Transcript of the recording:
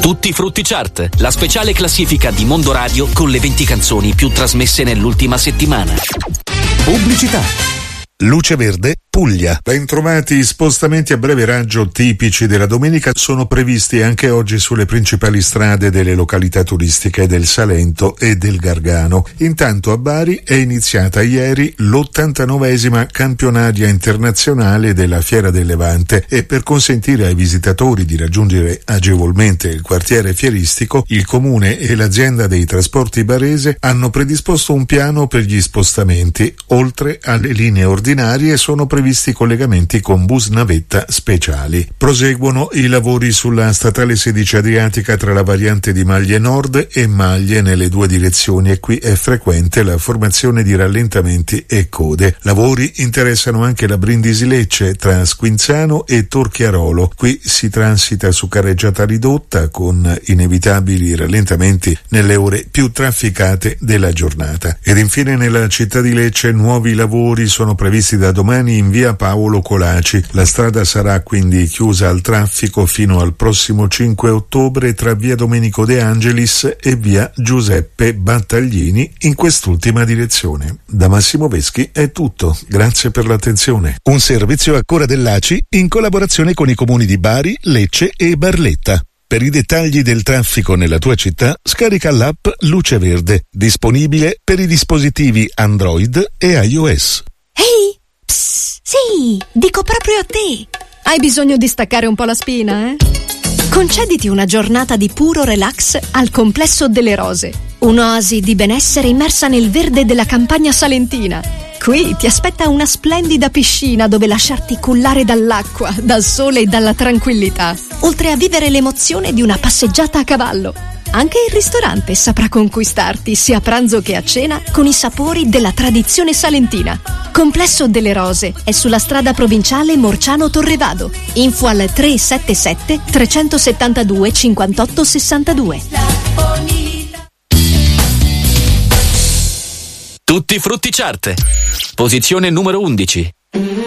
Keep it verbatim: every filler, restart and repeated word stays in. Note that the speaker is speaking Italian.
Tutti Frutti Chart, la speciale classifica di Mondo Radio con le venti canzoni più trasmesse nell'ultima settimana. Pubblicità. Luce Verde, Puglia. Bentrovati. Spostamenti a breve raggio tipici della domenica sono previsti anche oggi sulle principali strade delle località turistiche del Salento e del Gargano. Intanto a Bari è iniziata ieri l'ottantanovesima campionaria internazionale della Fiera del Levante e per consentire ai visitatori di raggiungere agevolmente il quartiere fieristico, il comune e l'azienda dei trasporti barese hanno predisposto un piano per gli spostamenti. Oltre alle linee ordinarie sono previsti collegamenti con bus navetta speciali. Proseguono i lavori sulla statale sedici Adriatica tra la variante di Maglie Nord e Maglie nelle due direzioni e qui è frequente la formazione di rallentamenti e code. Lavori interessano anche la Brindisi-Lecce tra Squinzano e Torchiarolo. Qui si transita su carreggiata ridotta con inevitabili rallentamenti nelle ore più trafficate della giornata. Ed infine nella città di Lecce nuovi lavori sono previsti da domani in via Paolo Colaci. La strada sarà quindi chiusa al traffico fino al prossimo cinque ottobre tra via Domenico De Angelis e via Giuseppe Battaglini in quest'ultima direzione. Da Massimo Veschi è tutto. Grazie per l'attenzione. Un servizio a cura dell'A C I in collaborazione con i comuni di Bari, Lecce e Barletta. Per i dettagli del traffico nella tua città, scarica l'app Luce Verde, disponibile per i dispositivi Android e iOS. Ehi, psst, sì, dico proprio a te. Hai bisogno di staccare un po' la spina, eh? Concediti una giornata di puro relax al Complesso delle Rose, un'oasi di benessere immersa nel verde della campagna salentina. Qui ti aspetta una splendida piscina dove lasciarti cullare dall'acqua, dal sole e dalla tranquillità, oltre a vivere l'emozione di una passeggiata a cavallo. Anche il ristorante saprà conquistarti sia a pranzo che a cena con i sapori della tradizione salentina. Complesso delle Rose è sulla strada provinciale Morciano-Torrevado. Info al tre sette sette tre sette due cinque otto sei due. Tutti Frutti Chart, posizione numero undici.